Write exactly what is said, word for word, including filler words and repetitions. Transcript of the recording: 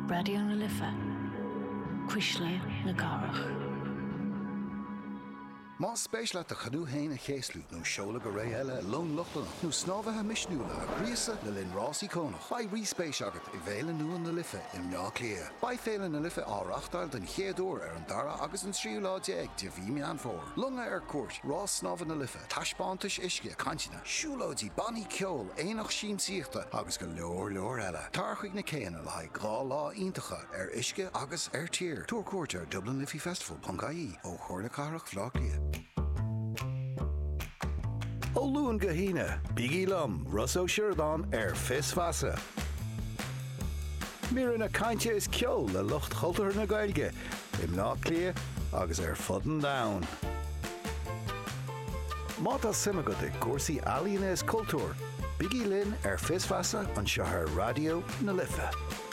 Radio na Lifa. Quisle na Garach. Má spéisiile a chadú héine chéslú nó seola go ré eile lón lochlanach nó snábhathe misnúla a gríosa le linn rásí cónach. Ba rí spéis agat i bhéile nua na Lifa i mná clia. Ba féile na Lifa áreachtáil den chéadúir ar an dara agus an tríú láide ag de bhí meán fór. Lunga ar cuairt, rás snábha na Lifa, taispántais isce cantina, siúlóidí baní ceol, éonach sín síochta agus go leor leor eile. Tarchuig na céanna le haid gá lá iontacha ar isce agus ar tír. Túr cuairt ar Dublin Liffey Festival Pongaí ó Chorla Carach Phláclia. Ó luúan go híine, bígí lom, Russo Sheridan ar fis fasa. Mír na cainte is ceol le lucht chultar na gailge, im ná clia agus ar fudden down. Mátá simagad i gcúrsaí Alíonés Cultúr, bígí linn ar fis fasa an seothar Radio na Lifa.